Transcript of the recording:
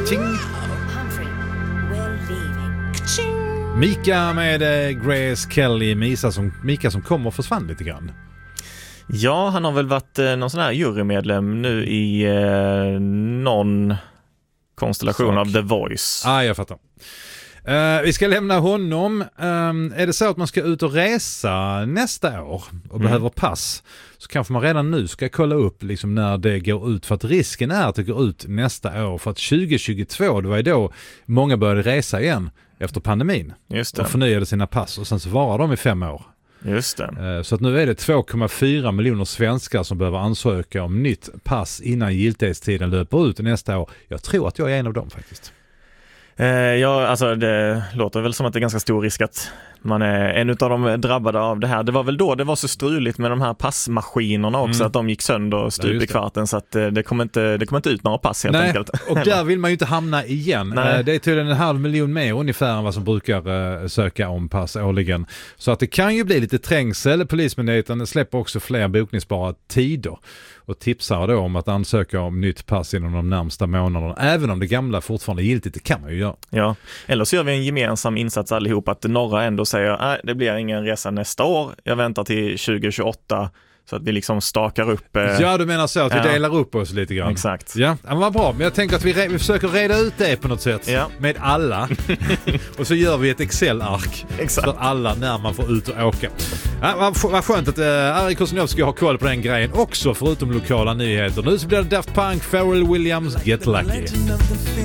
Ka-ching. Mika med Grace Kelly. Mika som kommer och försvann lite grann. Ja, han har väl varit någon sån här jurymedlem nu i någon konstellation av The Voice. Jag fattar. Vi ska lämna honom. Är det så att man ska ut och resa nästa år och behöver pass, så kanske man redan nu ska kolla upp liksom när det går ut, för att risken är att det går ut nästa år, för att 2022, det var ju då många började resa igen efter pandemin. Just det. Och förnyade sina pass, och sen så var de i 5 år. Just det. Så att nu är det 2,4 miljoner svenskar som behöver ansöka om nytt pass innan giltighetstiden löper ut nästa år. Jag tror att jag är en av dem faktiskt. Ja, alltså det låter väl som att det är ganska stor risk att man är en av de drabbade av det här. Det var väl då det var så struligt med de här passmaskinerna också, att de gick sönder stup i kvarten, så att det kommer inte ut några pass helt enkelt. Och där vill man ju inte hamna igen. Det är tydligen 500 000 mer ungefär än vad som brukar söka om pass årligen. Så att det kan ju bli lite trängsel. Polismyndigheten släpper också fler bokningsbara tider och tipsar då om att ansöka om nytt pass inom de närmsta månaderna. Även om det gamla fortfarande är giltigt, det kan man ju göra. Ja, eller så gör vi en gemensam insats allihop, att några ändå säger det blir ingen resa nästa år, jag väntar till 2028, så att vi liksom stakar upp... Ja, du menar så att vi delar upp oss lite grann. Exakt. Ja, men vad bra. Men jag tänker att vi försöker reda ut det på något sätt med alla. Och så gör vi ett Excel-ark för alla när man får ut och åka. Ja, vad skönt att Ari Kosnowski har koll på den grejen också, förutom lokala nyheter. Nu så blir det Daft Punk, Pharrell Williams, Get Lucky.